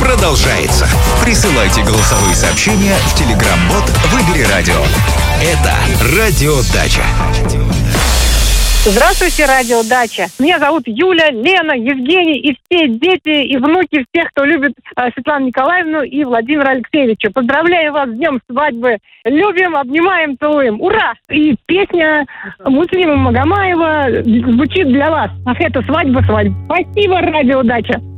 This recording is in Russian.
продолжается. Присылайте голосовые сообщения в Telegram-бот «Выбери радио». Это «Радио Дача». Здравствуйте, Радио Дача. Меня зовут Юля, Лена, Евгений и все дети и внуки всех, кто любит Светлану Николаевну и Владимира Алексеевича. Поздравляю вас с днем свадьбы. Любим, обнимаем, целуем. Ура! И песня Муслима Магомаева звучит для вас. Ах, это свадьба. Спасибо, Радио Дача.